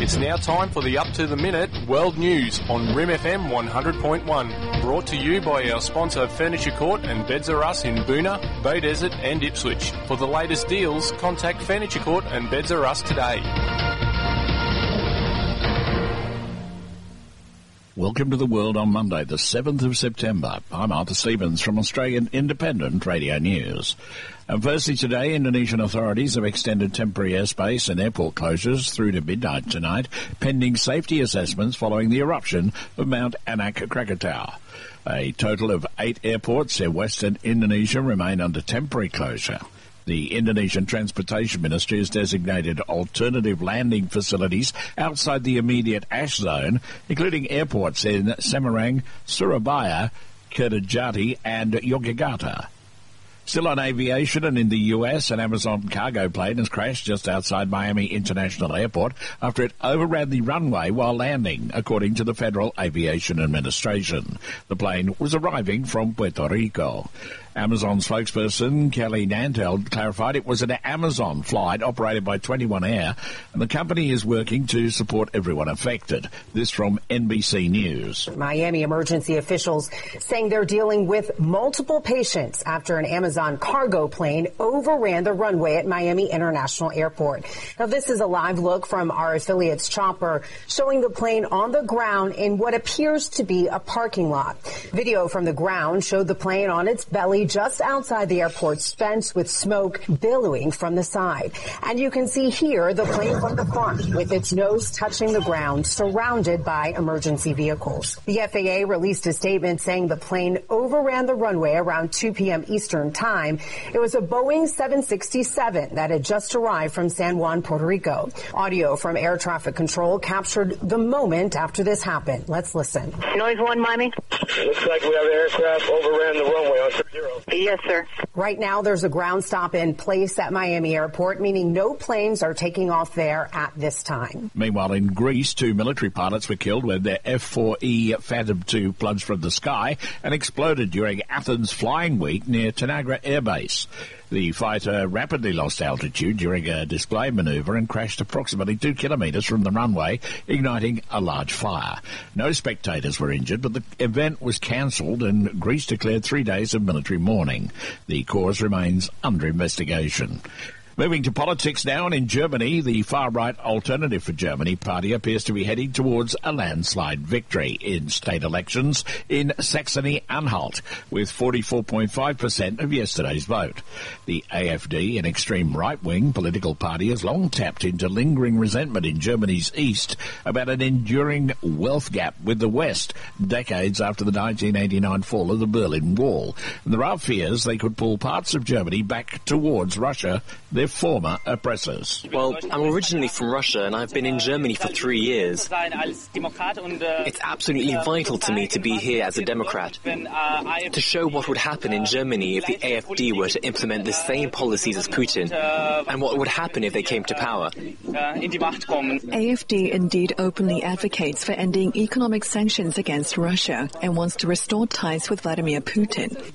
It's now time for the up-to-the-minute World News on RIM FM 100.1. Brought to you by our sponsor Furniture Court and Beds R Us in Boonah, Bay Desert and Ipswich. For the latest deals, contact Furniture Court and Beds R Us today. Welcome to the World on Monday, the 7th of September. I'm Arthur Stevens from Australian Independent Radio News. And firstly today, Indonesian authorities have extended temporary airspace and airport closures through to midnight tonight, pending safety assessments following the eruption of Mount Anak Krakatau. A total of 8 airports in Western Indonesia remain under temporary closure. The Indonesian Transportation Ministry has designated alternative landing facilities outside the immediate ash zone, including airports in Semarang, Surabaya, Kertajati and Yogyakarta. Still on aviation, and in the US, an Amazon cargo plane has crashed just outside Miami International Airport after it overran the runway while landing, according to the Federal Aviation Administration. The plane was arriving from Puerto Rico. Amazon spokesperson Kelly Nantel clarified it was an Amazon flight operated by 21 Air, and the company is working to support everyone affected. This from NBC News. Miami emergency officials saying they're dealing with multiple patients after an Amazon cargo plane overran the runway at Miami International Airport. Now, this is a live look from our affiliate's chopper showing the plane on the ground in what appears to be a parking lot. Video from the ground showed the plane on its belly just outside the airport's fence with smoke billowing from the side. And you can see here the plane from the front with its nose touching the ground, surrounded by emergency vehicles. The FAA released a statement saying the plane overran the runway around 2 p.m. Eastern Time. It was a Boeing 767 that had just arrived from San Juan, Puerto Rico. Audio from air traffic control captured the moment after this happened. Let's listen. Noise 1, Miami. Looks like we have an aircraft overran the runway on 30. Yes, sir. Right now, there's a ground stop in place at Miami Airport, meaning no planes are taking off there at this time. Meanwhile, in Greece, 2 military pilots were killed when their F-4E Phantom II plunged from the sky and exploded during Athens Flying Week near Tanagra Air Base. The fighter rapidly lost altitude during a display maneuver and crashed approximately 2 kilometres from the runway, igniting a large fire. No spectators were injured, but the event was cancelled and Greece declared 3 days of military mourning. The cause remains under investigation. Moving to politics now, and in Germany, the far-right Alternative for Germany party appears to be heading towards a landslide victory in state elections in Saxony-Anhalt, with 44.5% of yesterday's vote. The AfD, an extreme right-wing political party, has long tapped into lingering resentment in Germany's east about an enduring wealth gap with the West, decades after the 1989 fall of the Berlin Wall. And there are fears they could pull parts of Germany back towards Russia, their former oppressors. Well, I'm originally from Russia and I've been in Germany for 3 years. It's absolutely vital to me to be here as a Democrat, to show what would happen in Germany if the AfD were to implement the same policies as Putin, and what would happen if they came to power. AfD indeed openly advocates for ending economic sanctions against Russia and wants to restore ties with Vladimir Putin.